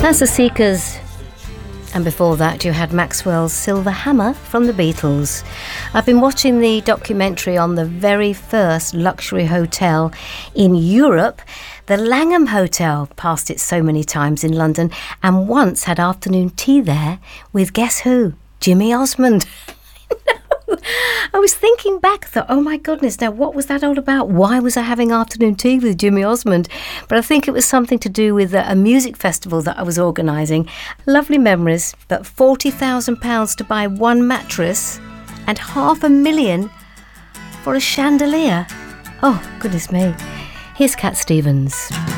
That's the Seekers. And before that, you had Maxwell's Silver Hammer from the Beatles. I've been watching the documentary on the very first luxury hotel in Europe, the Langham Hotel. Passed it so many times in London, and once had afternoon tea there with, guess who? Jimmy Osmond. I was thinking back, thought, oh my goodness, now what was that all about? Why was I having afternoon tea with Jimmy Osmond? But I think it was something to do with a music festival that I was organising. Lovely memories, but £40,000 to buy one mattress and $500,000 for a chandelier. Oh, goodness me. Here's Cat Stevens.